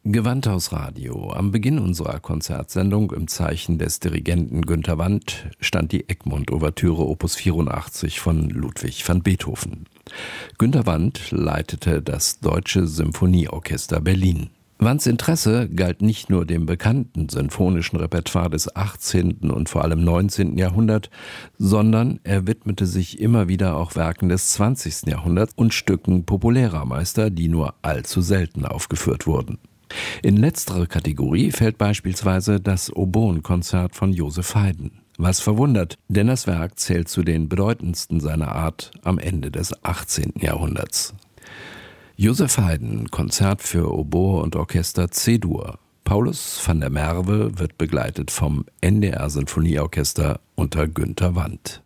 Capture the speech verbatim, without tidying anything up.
Gewandhausradio. Am Beginn unserer Konzertsendung im Zeichen des Dirigenten Günter Wandt stand die Egmont-Ouvertüre Opus vierundachtzig von Ludwig van Beethoven. Günter Wandt leitete das Deutsche Symphonieorchester Berlin. Wandts Interesse galt nicht nur dem bekannten sinfonischen Repertoire des achtzehnten und vor allem neunzehnten Jahrhunderts, sondern er widmete sich immer wieder auch Werken des zwanzigsten Jahrhunderts und Stücken populärer Meister, die nur allzu selten aufgeführt wurden. In letztere Kategorie fällt beispielsweise das Oboen-Konzert von Joseph Haydn. Was verwundert, denn das Werk zählt zu den bedeutendsten seiner Art am Ende des achtzehnten Jahrhunderts. Joseph Haydn, Konzert für Oboe und Orchester C-Dur. Paulus van der Merwe wird begleitet vom N D R Sinfonieorchester unter Günter Wandt.